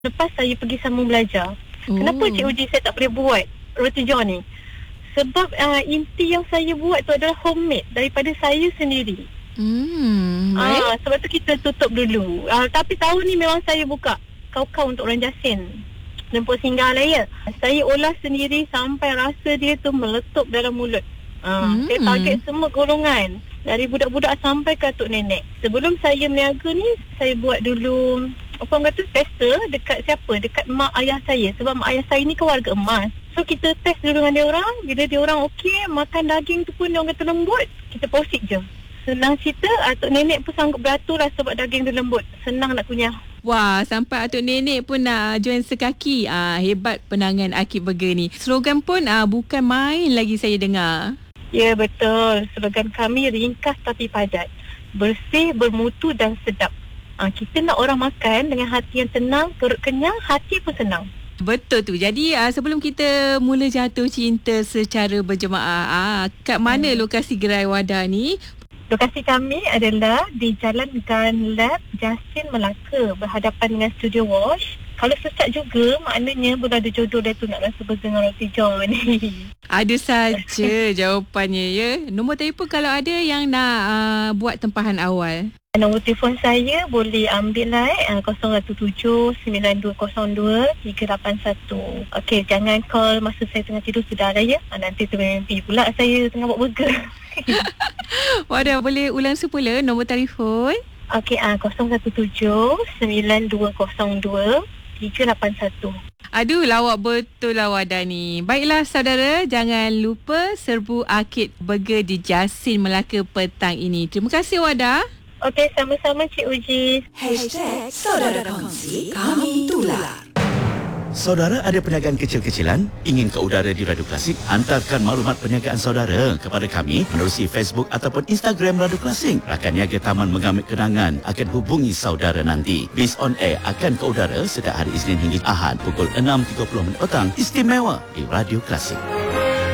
Lepas saya pergi sambung belajar. Kenapa Cik Uji saya tak boleh buat roti john ni? Sebab inti yang saya buat tu adalah homemade daripada saya sendiri. Sebab tu kita tutup dulu. Tapi tahun ni memang saya buka kau-kau untuk orang Jasin, Lempuk Singgah lah ya. Saya olah sendiri sampai rasa dia tu meletup dalam mulut. Saya target semua golongan, dari budak-budak sampai ke atuk nenek. Sebelum saya meniaga ni, saya buat dulu orang kata pesta dekat siapa? Dekat mak ayah saya. Sebab mak ayah saya ni kan warga emas. So kita test dulu dengan dia orang. Bila dia orang okey, makan daging tu pun dia orang kata lembut, kita proceed je. Senang cerita, atuk nenek pun sanggup beratur lah sebab daging tu lembut. Senang nak kunyah. Wah, sampai atuk nenek pun nak join sekaki. Hebat penangan Akid Burger ni. Slogan pun bukan main lagi saya dengar. Ya, betul. Slogan kami ringkas tapi padat. Bersih, bermutu dan sedap. Kita nak orang makan dengan hati yang tenang, perut kenyang, hati pun senang. Betul tu. Jadi sebelum kita mula jatuh cinta secara berjemaah, kat mana lokasi gerai Wadah ni? Lokasi kami adalah di Jalan Gun Lab, Jasin, Melaka, berhadapan dengan Studio Wash. Kalau sesat juga, maknanya boleh ada jodoh dia tu nak rasa burger dengan roti john ni. Ada saja jawapannya ya. Nombor telefon kalau ada yang nak buat tempahan awal. Nombor telefon saya boleh ambil lah 017-9202-381. Okey, jangan call masa saya tengah tidur, sudah lah ya. Nanti termimpi pula saya tengah buat burger. Wadah, boleh ulang semula nombor telefon? Okey, 017-9202-381. Aduh, lawak betul lah Wadah ni. Baiklah saudara, jangan lupa serbu Akid Burger di Jasin, Melaka petang ini. Terima kasih Wadah. Okey, sama-sama Cik Uji. #Saudara Kongsi, kami tular. Saudara ada perniagaan kecil-kecilan? Ingin ke udara di Radio Klasik? Hantarkan maklumat perniagaan saudara kepada kami menerusi Facebook ataupun Instagram Radio Klasik. Rakan niaga Taman Mengambil Kenangan akan hubungi saudara nanti. Bis on air akan ke udara setiap hari Isnin hingga Ahad pukul 6.30 petang, istimewa di Radio Klasik.